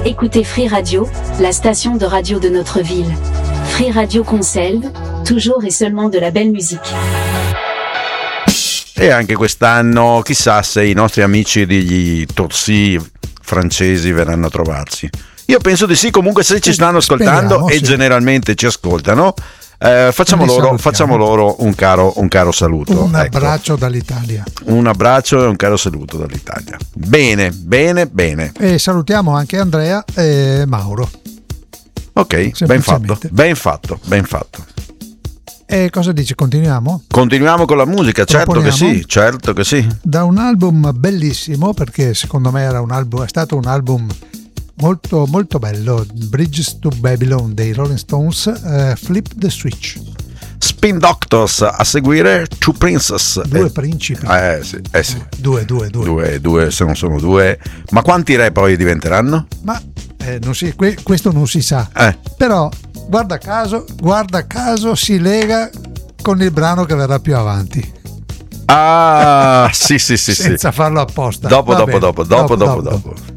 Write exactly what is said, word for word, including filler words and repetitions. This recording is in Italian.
Écoutez Free Radio, la station de radio de notre ville. Free Radio Conselve, toujours et seulement de la belle musique. E anche quest'anno chissà se i nostri amici degli Torsi francesi verranno a trovarci. Io penso di sì, comunque se ci stanno ascoltando Speriamo, e sì. generalmente ci ascoltano, eh, facciamo, loro, facciamo loro un caro, un caro saluto. Un ecco. abbraccio dall'Italia. Un abbraccio e un caro saluto dall'Italia. Bene, bene, bene. E salutiamo anche Andrea e Mauro. Ok, ben fatto, ben fatto, ben fatto. E cosa dici? Continuiamo? Continuiamo con la musica, certo che sì, certo che sì. Da un album bellissimo, perché secondo me era un album, è stato un album molto molto bello, Bridges to Babylon dei Rolling Stones, eh, Flip the Switch. Spin Doctors a seguire, Two Princess. Due eh, principi. Eh sì, eh sì. Due, due, due. Due, due, se non sono due. Ma quanti re poi diventeranno? Ma eh, non si, que, questo non si sa. Eh. Però guarda caso, guarda caso si lega con il brano che verrà più avanti. Ah, sì, sì, sì. Senza sì. farlo apposta. Dopo, Va dopo, bene. dopo, dopo, dopo, dopo, dopo, dopo. dopo.